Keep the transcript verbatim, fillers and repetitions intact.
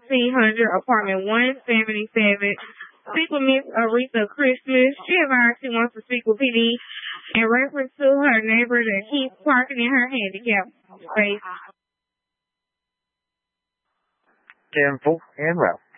eighteen hundred, apartment one seventy-seven. Speak with Miss Aretha Christmas. She advised she wants to speak with P D in reference to her neighbor that keeps parking in her handicap space. ten four, en route.